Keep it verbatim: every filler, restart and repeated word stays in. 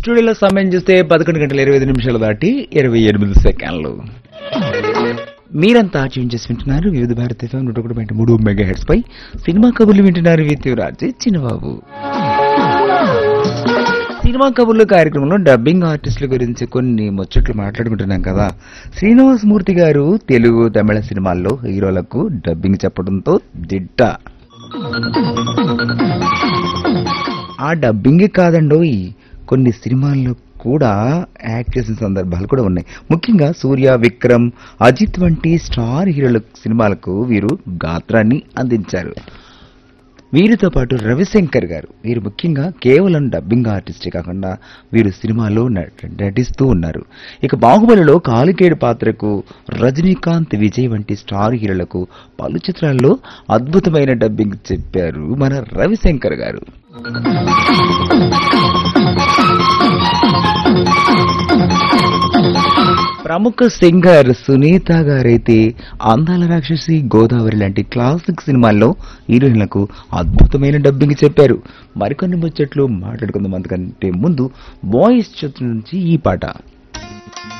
స్టూడియోలో సమయం చూస్తే పదకొండు గంటల ఇరవై ఐదు నిమిషాలు దాటి ఇరవై ఎనిమిది సెకండ్లు. మీరంతా ట్యూన్ చేసి వింటున్నారు వివిధ భారత ఎఫ్ఎం నూట ఒకటి పాయింట్ మూడు మెగా హెడ్స్ పై సినిమా కబుర్లు వింటున్నారు విత్యురాజ్ చిన్నబాబు. సినిమా కబుర్లు కార్యక్రమంలో డబ్బింగ్ ఆర్టిస్టుల గురించి కొన్ని ముచ్చట్లు మాట్లాడుకుంటున్నాం కదా. శ్రీనివాస్ మూర్తి గారు తెలుగు తమిళ సినిమాల్లో హీరోలకు డబ్బింగ్ చెప్పడంతో దిట్ట. ఆ డబ్బింగ్ కాదండోయ్, కొన్ని సినిమాల్లో కూడా యాక్ట్ చేసిన సందర్భాలు కూడా ఉన్నాయి. ముఖ్యంగా సూర్య, విక్రమ్, అజిత్ వంటి స్టార్ హీరోల సినిమాలకు వీరు గాత్రాన్ని అందించారు. వీరితో పాటు రవిశంకర్ గారు, వీరు ముఖ్యంగా కేవలం డబ్బింగ్ ఆర్టిస్టే కాకుండా వీరు సినిమాలో నటిస్తూ ఉన్నారు. ఇక బాహుబలిలో కాలికేడు పాత్రకు రజనీకాంత్, విజయ్ వంటి స్టార్ హీరోలకు పలు చిత్రాల్లో అద్భుతమైన డబ్బింగ్ చెప్పారు మన రవిశంకర్ గారు. ప్రముఖ సింగర్ సునీత గారైతే అందాల రాక్షసి, గోదావరి లాంటి క్లాసిక్ సినిమాల్లో హీరోయిన్లకు అద్భుతమైన డబ్బింగ్ చెప్పారు. మరికొన్ని ముచ్చట్లు మాట్లాడుకుందాం. అంతకంటే ముందు బాయ్స్ చిత్రం నుంచి ఈ పాట.